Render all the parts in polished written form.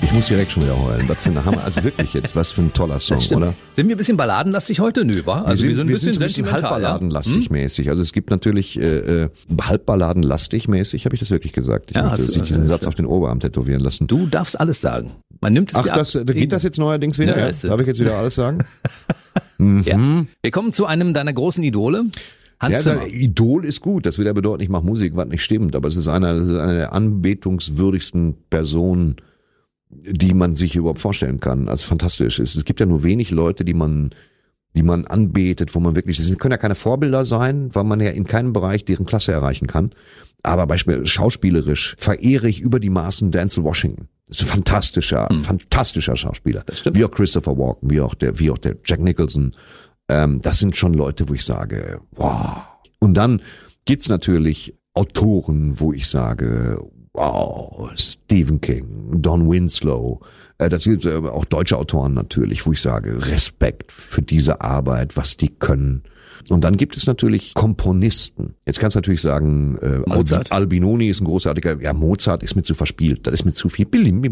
Ich muss direkt schon wieder heulen. Was für eine Hammer. Also wirklich jetzt, was für ein toller Song, oder? Sind wir ein bisschen balladenlastig heute? Nö, wa? Also wir sind ein bisschen sentimental. Halbballadenlastig mäßig. Also es gibt natürlich halbballadenlastig mäßig, habe ich das wirklich gesagt. Ich möchte sich diesen Satz auf den Oberarm tätowieren lassen. Du darfst alles sagen. Man nimmt es geht das jetzt neuerdings wieder? Ja, darf ich jetzt wieder alles sagen? Ja. Wir kommen zu einem deiner großen Idole. Hans Zimmer. Idol ist gut, das will ja bedeuten, ich mache Musik, was nicht stimmt, aber es ist eine der anbetungswürdigsten Personen, die man sich überhaupt vorstellen kann. Also fantastisch. Es gibt ja nur wenig Leute, die man anbetet, wo man wirklich, das können ja keine Vorbilder sein, weil man ja in keinem Bereich deren Klasse erreichen kann. Aber beispielsweise schauspielerisch verehre ich über die Maßen Denzel Washington. Das ist ein fantastischer Schauspieler. Das stimmt. Wie auch Christopher Walken, wie auch der Jack Nicholson. Das sind schon Leute, wo ich sage, wow. Und dann gibt's natürlich Autoren, wo ich sage, wow, Stephen King, Don Winslow. Das sind auch deutsche Autoren natürlich, wo ich sage, Respekt für diese Arbeit, was die können. Und dann gibt es natürlich Komponisten. Jetzt kannst du natürlich sagen, Mozart. Albinoni ist ein großartiger, ja, Mozart ist mir zu verspielt, das ist mir zu viel.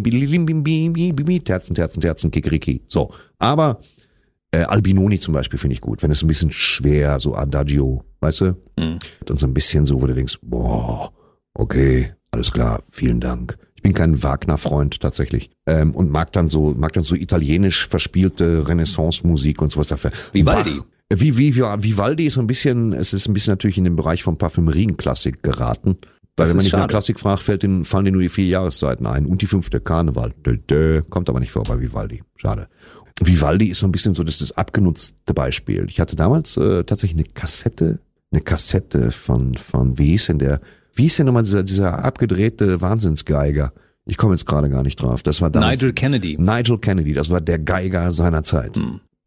Terzen, Kikeriki. So, aber Albinoni zum Beispiel finde ich gut, wenn es ein bisschen schwer, so Adagio, weißt du? Und so ein bisschen so, wo du denkst, boah, okay, alles klar, vielen Dank. Ich bin kein Wagner-Freund tatsächlich und mag dann so italienisch verspielte Renaissance-Musik und sowas dafür. Vivaldi. Vivaldi ist es ist ein bisschen natürlich in den Bereich von Parfümerien-Klassik geraten. Weil wenn man nicht nach Klassik fragt, fallen dir nur die 4 Jahreszeiten ein und die 5. Karneval. Kommt aber nicht vor bei Vivaldi. Schade. Vivaldi ist so ein bisschen so das abgenutzte Beispiel. Ich hatte damals tatsächlich eine Kassette von wie hieß denn nochmal dieser abgedrehte Wahnsinnsgeiger? Ich komme jetzt gerade gar nicht drauf. Das war damals Nigel Kennedy, das war der Geiger seiner Zeit.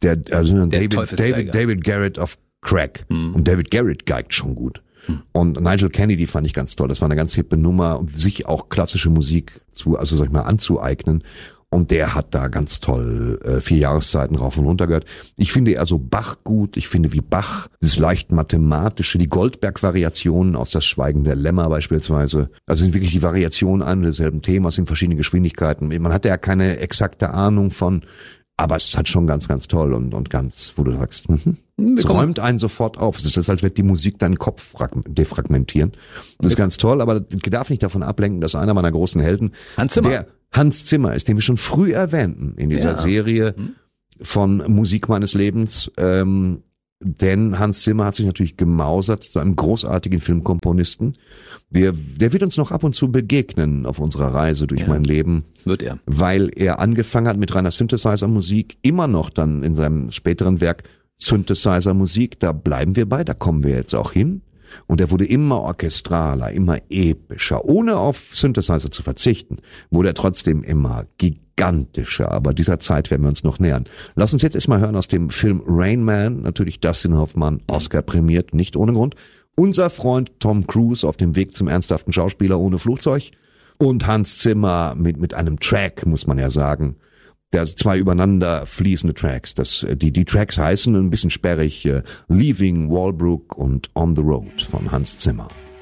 David Garrett of Crack. Und David Garrett geigt schon gut. Und Nigel Kennedy fand ich ganz toll. Das war eine ganz hippe Nummer, um sich auch klassische Musik anzueignen. Und der hat da ganz toll 4 Jahreszeiten rauf und runter gehört. Ich finde eher so Bach gut. Ich finde wie Bach, dieses leicht mathematische, die Goldberg-Variationen aus Das Schweigen der Lämmer beispielsweise. Also sind wirklich die Variationen ein und derselben Themas in verschiedenen Geschwindigkeiten. Man hat ja keine exakte Ahnung von, aber es ist halt schon ganz, ganz toll und ganz, wo du sagst, es räumt einen sofort auf. Es ist, als wird die Musik deinen Kopf defragmentieren. Das ist ganz toll, aber das darf nicht davon ablenken, dass einer meiner großen Helden, Hans Zimmer ist, den wir schon früh erwähnten in dieser Serie von Musik meines Lebens, denn Hans Zimmer hat sich natürlich gemausert zu einem großartigen Filmkomponisten. Der wird uns noch ab und zu begegnen auf unserer Reise durch mein Leben. Wird er. Weil er angefangen hat mit reiner Synthesizer-Musik, immer noch dann in seinem späteren Werk Synthesizer-Musik, da bleiben wir bei, da kommen wir jetzt auch hin. Und er wurde immer orchestraler, immer epischer, ohne auf Synthesizer zu verzichten, wurde er trotzdem immer gigantischer. Aber dieser Zeit werden wir uns noch nähern. Lass uns jetzt erstmal hören aus dem Film Rain Man, natürlich Dustin Hoffmann, Oscar prämiert, nicht ohne Grund. Unser Freund Tom Cruise auf dem Weg zum ernsthaften Schauspieler ohne Flugzeug und Hans Zimmer mit einem Track, muss man ja sagen. Da sind 2 übereinander fließende Tracks. Die Tracks heißen ein bisschen sperrig Leaving Walbrook und On the Road von Hans Zimmer.